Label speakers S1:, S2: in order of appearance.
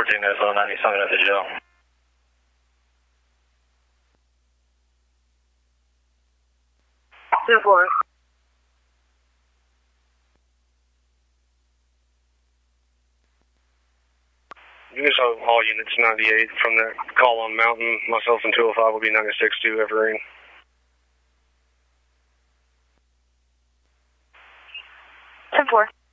S1: 14 minutes on 90, something at the jail.
S2: Report.
S3: You can show all units 98 from that call on Mountain. Myself and 205 will be 96-2 Evergreen.
S2: 10-4.